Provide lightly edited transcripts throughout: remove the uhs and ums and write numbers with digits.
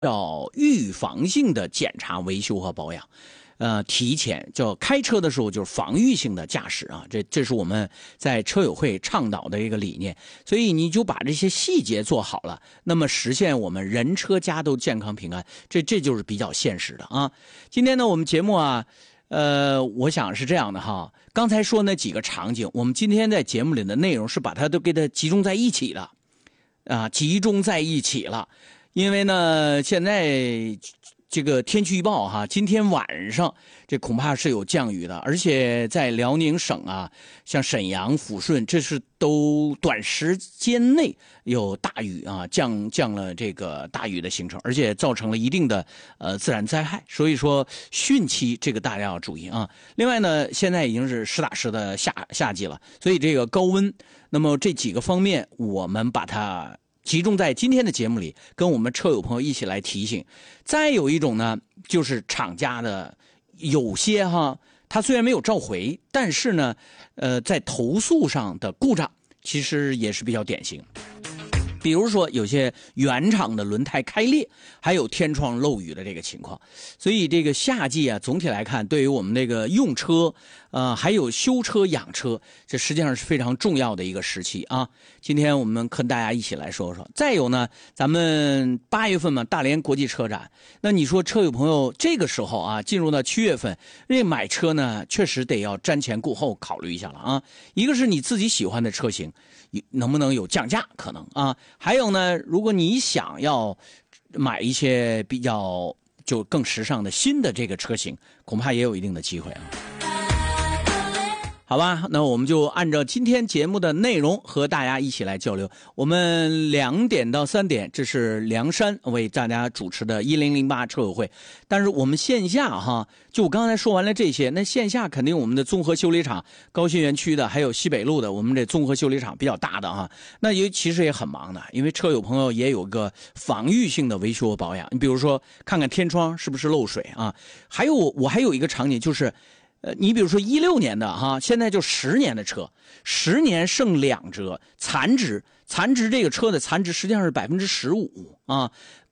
叫预防性的检查、维修和保养。提前叫开车的时候就是防御性的驾驶啊，这是我们在车友会倡导的一个理念，所以你就把这些细节做好了，那么实现我们人车家都健康平安，这就是比较现实的啊。今天呢，我们节目啊，我想是这样的哈，刚才说那几个场景，我们今天在节目里的内容是把它都给它集中在一起了啊，集中在一起了，因为呢，现在这个天气预报哈，今天晚上这恐怕是有降雨的，而且在辽宁省啊，像沈阳、抚顺，这是都短时间内有大雨啊，降了这个大雨的形成，而且造成了一定的自然灾害，所以说汛期这个大家要注意啊。另外呢，现在已经是实打实的夏季了，所以这个高温，那么这几个方面我们把它集中在今天的节目里，跟我们车友朋友一起来提醒。再有一种呢，就是厂家的有些哈，他虽然没有召回，但是呢，在投诉上的故障其实也是比较典型。比如说有些原厂的轮胎开裂，还有天窗漏雨的这个情况，所以这个夏季啊，总体来看，对于我们这个用车，还有修车养车，这实际上是非常重要的一个时期啊。今天我们跟大家一起来说说。再有呢，咱们8月份嘛，大连国际车展，那你说车友朋友这个时候啊，进入到7月份，这买车呢，确实得要瞻前顾后考虑一下了啊。一个是你自己喜欢的车型，能不能有降价可能啊？还有呢，如果你想要买一些比较就更时尚的新的这个车型，恐怕也有一定的机会啊。好吧，那我们就按照今天节目的内容和大家一起来交流。我们2点到3点，这是梁山为大家主持的1008车友会。但是我们线下哈，就我刚才说完了这些，那线下肯定我们的综合修理厂、高新园区的，还有西北路的，我们这综合修理厂比较大的哈，那其实也很忙的，因为车友朋友也有个防御性的维修和保养。你比如说，看看天窗是不是漏水啊？还有我还有一个场景就是。你比如说16年的哈，现在就10年的车，10年剩2折，残值这个车的残值实际上是15%啊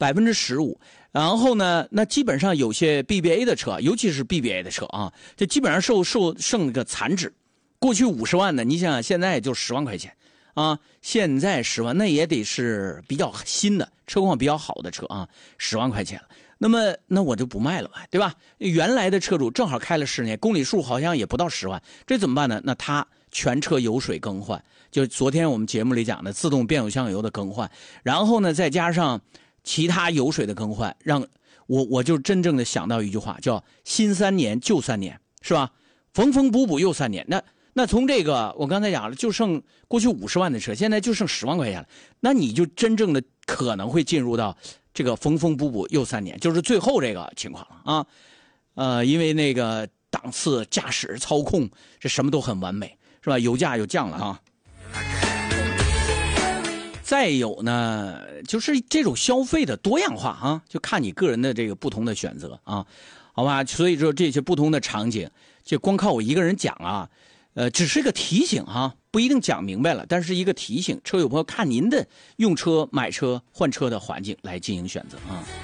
，15%。然后呢，那基本上有些 BBA 的车，尤其是 BBA 的车啊，这基本上剩那个残值。过去50万的，你想想现在也就10万块钱啊，现在10万那也得是比较新的车况比较好的车啊，10万块钱了。那我就不卖了吧，对吧？原来的车主正好开了10年，公里数好像也不到10万，这怎么办呢？那他全车油水更换，就昨天我们节目里讲的自动变速箱油的更换，然后呢再加上其他油水的更换，让我就真正的想到一句话，叫新3年旧3年，是吧？缝缝补补又3年。那从这个我刚才讲了，就剩过去50万的车，现在就剩10万块钱了，那你就真正的可能会进入到这个缝缝补补又3年，就是最后这个情况了啊。因为那个档次、驾驶、操控，这什么都很完美，是吧？油价又降了啊。再有呢，就是这种消费的多样化啊，就看你个人的这个不同的选择啊，好吧？所以说这些不同的场景，就光靠我一个人讲啊。只是一个提醒哈，不一定讲明白了，但是一个提醒，车友朋友看您的用车、买车、换车的环境来进行选择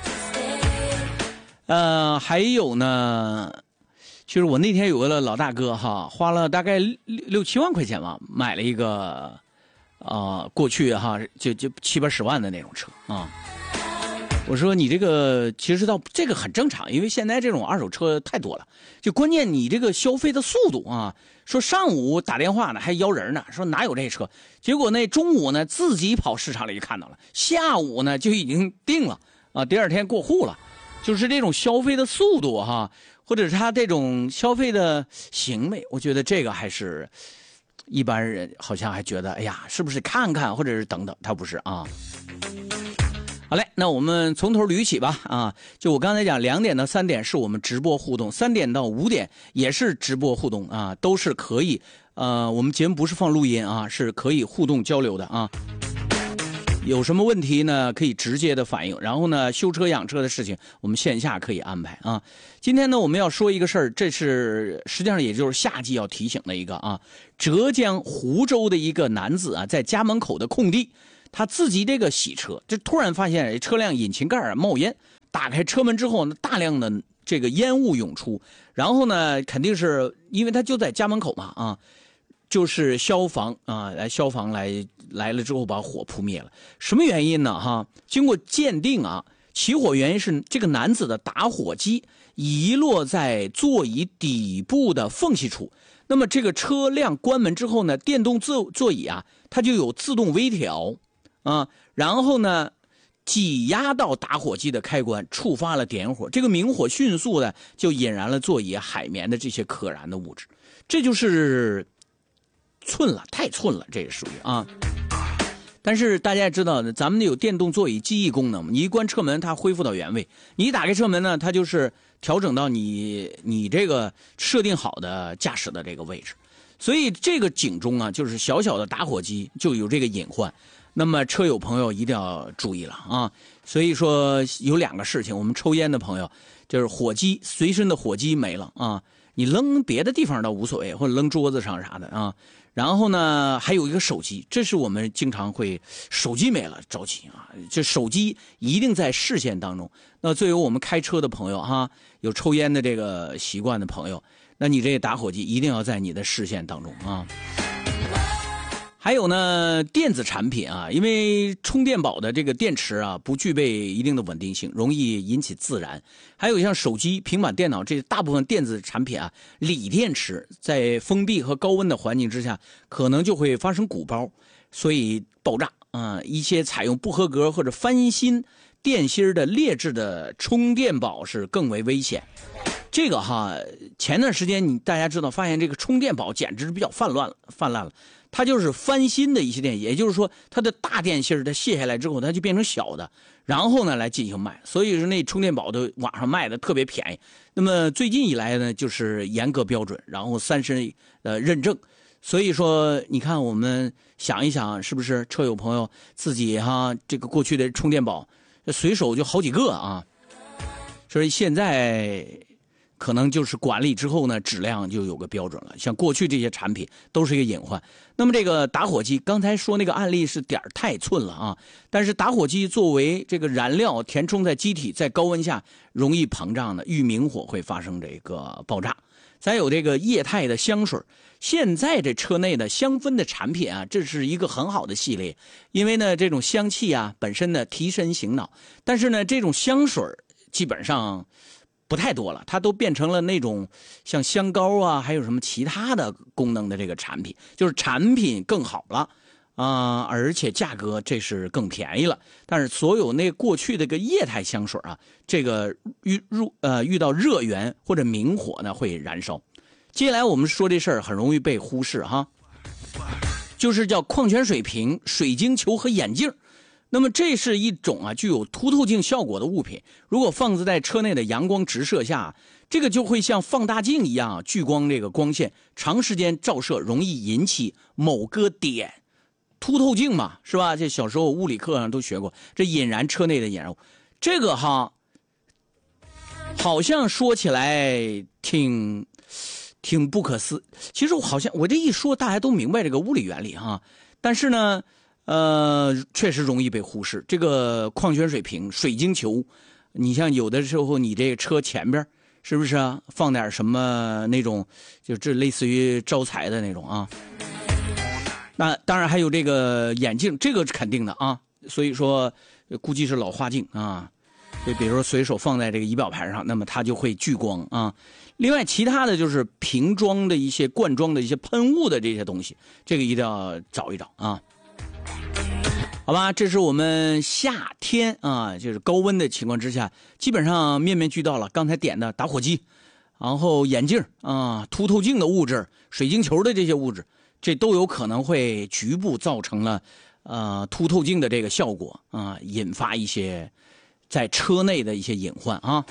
啊。还有呢，就是我那天有个老大哥哈，花了大概6、7万块钱吧，买了一个过去哈就7、80万的那种车啊。我说你这个其实到这个很正常，因为现在这种二手车太多了，就关键你这个消费的速度啊。说上午打电话呢，还邀人呢，说哪有这车？结果那中午呢，自己跑市场里就看到了，下午呢就已经定了啊，第2天过户了。就是这种消费的速度哈，或者是他这种消费的行为，我觉得这个还是一般人好像还觉得，哎呀，是不是看看或者是等等，他不是啊。好嘞，那我们从头捋起吧啊！就我刚才讲，2点到3点是我们直播互动，3点到5点也是直播互动啊，都是可以。我们节目不是放录音啊，是可以互动交流的啊。有什么问题呢？可以直接的反映。然后呢，修车养车的事情，我们线下可以安排啊。今天呢，我们要说一个事儿，这是实际上也就是夏季要提醒的一个啊。浙江湖州的一个男子啊，在家门口的空地。 他自己这个洗车，这突然发现车辆引擎盖冒烟，打开车门之后呢，大量的这个烟雾涌出，然后呢，肯定是因为他就在家门口嘛啊，就是消防来了之后把火扑灭了。什么原因呢？哈，经过鉴定啊，起火原因是这个男子的打火机遗落在座椅底部的缝隙处。那么这个车辆关门之后呢，电动座椅啊，它就有自动微调啊，然后呢，挤压到打火机的开关，触发了点火，这个明火迅速的就引燃了座椅海绵的这些可燃的物质，这就是寸了，太寸了，这也属于啊。但是大家也知道，咱们有电动座椅记忆功能，你一关车门，它恢复到原位；你一打开车门呢，它就是调整到你这个设定好的驾驶的这个位置。所以这个警钟啊，就是小小的打火机就有这个隐患。那么车友朋友一定要注意了啊！所以说有2个事情，我们抽烟的朋友就是火机随身的火机没了啊，你扔别的地方倒无所谓，或者扔桌子上啥的啊。然后呢，还有一个手机，这是我们经常会手机没了着急啊，这手机一定在视线当中。那作为我们开车的朋友哈，有抽烟的这个习惯的朋友，那你这打火机一定要在你的视线当中啊。还有呢，电子产品啊，因为充电宝的这个电池啊不具备一定的稳定性，容易引起自燃。还有像手机、平板电脑这大部分电子产品啊，锂电池在封闭和高温的环境之下，可能就会发生鼓包，所以爆炸啊。一些采用不合格或者翻新电芯的劣质的充电宝是更为危险。这个哈，前段时间大家知道，发现这个充电宝简直是比较泛滥了。它就是翻新的一些电芯，也就是说，它的大电芯它卸下来之后，它就变成小的，然后呢来进行卖。所以说，那充电宝都网上卖的特别便宜。那么最近以来呢，就是严格标准，然后3申认证。所以说，你看我们想一想，是不是车友朋友自己哈，这个过去的充电宝随手就好几个啊？所以现在可能就是管理之后呢，质量就有个标准了。像过去这些产品都是一个隐患。那么这个打火机，刚才说那个案例是点儿太寸了啊。但是打火机作为这个燃料填充在机体，在高温下容易膨胀的，遇明火会发生这个爆炸。再有这个液态的香水，现在这车内的香氛的产品啊，这是一个很好的系列，因为呢这种香气啊本身呢提神醒脑，但是呢这种香水基本上不太多了，它都变成了那种像香膏啊，还有什么其他的功能的这个产品，就是产品更好了而且价格这是更便宜了。但是所有那过去的个液态香水啊，这个遇到热源或者明火呢会燃烧。接下来我们说这事儿很容易被忽视哈，就是叫矿泉水瓶、水晶球和眼镜。那么这是一种具有凸透镜效果的物品，如果放置在车内的阳光直射下，这个就会像放大镜一样聚光这个光线，长时间照射容易引起某个点凸透镜嘛，是吧？这小时候物理课上都学过，这引燃车内的引燃物，这个哈，好像说起来挺不可思。其实好像我这一说，大家都明白这个物理原理哈，但是呢。确实容易被忽视。这个矿泉水瓶、水晶球，你像有的时候你这个车前边是不是放点什么那种，就这类似于招财的那种啊？那当然还有这个眼镜，这个是肯定的啊。所以说，估计是老花镜啊。就比如说随手放在这个仪表盘上，那么它就会聚光啊。另外，其他的就是瓶装的一些罐装的一些喷雾的这些东西，这个一定要找一找啊。好吧，这是我们夏天啊，就是高温的情况之下，基本上面面俱到了。刚才点的打火机，然后眼镜啊，凸透镜的物质、水晶球的这些物质，这都有可能会局部造成了凸透镜的这个效果啊，引发一些在车内的一些隐患啊。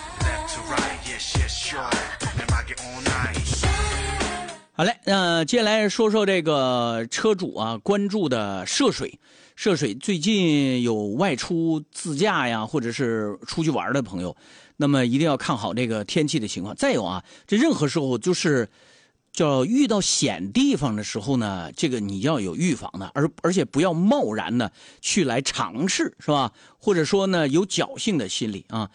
好嘞，接下来说说这个车主关注的涉水。涉水最近有外出自驾呀，或者是出去玩的朋友，那么一定要看好这个天气的情况。再有这任何时候就是叫遇到险地方的时候呢，这个你要有预防的，而且不要贸然的去来尝试，是吧？或者说呢，有侥幸的心理啊。